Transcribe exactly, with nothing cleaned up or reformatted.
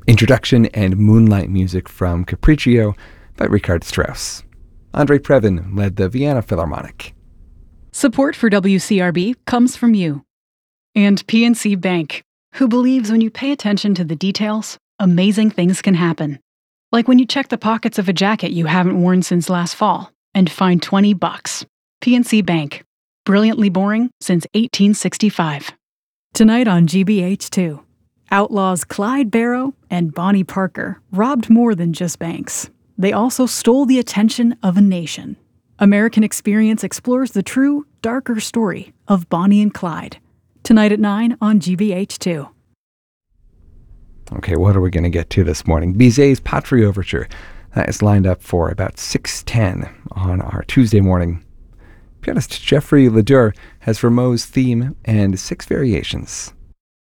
Introduction and Moonlight music from Capriccio by Richard Strauss. Andre Previn led the Vienna Philharmonic. Support for W C R B comes from you. And P N C Bank, who believes when you pay attention to the details, amazing things can happen. Like when you check the pockets of a jacket you haven't worn since last fall and find twenty bucks. P N C Bank. Brilliantly boring since eighteen sixty-five. Tonight on G B H two. Outlaws Clyde Barrow and Bonnie Parker robbed more than just banks. They also stole the attention of a nation. American Experience explores the true, darker story of Bonnie and Clyde. Tonight at nine on G B H two. Okay, what are we going to get to this morning? Bizet's Patrie Overture. That is lined up for about six ten on our Tuesday morning. Pianist Jeffrey Ledoux has Rameau's theme and six variations.